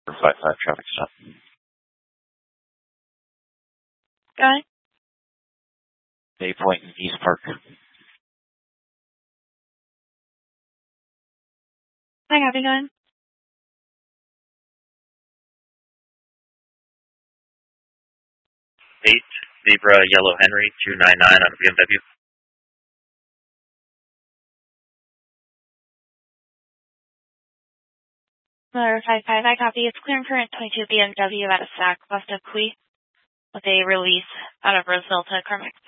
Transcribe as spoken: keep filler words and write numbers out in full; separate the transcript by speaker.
Speaker 1: for five five traffic stop.
Speaker 2: Go ahead.
Speaker 1: Bay Point and East Park.
Speaker 2: Hi, how's it going?
Speaker 3: eight Zebra Yellow Henry two nine nine on B M W.
Speaker 2: Number five five, I copy. It's clear and current twenty-two B M W at a stack west of Quee with a release out of Roosevelt to Carmack.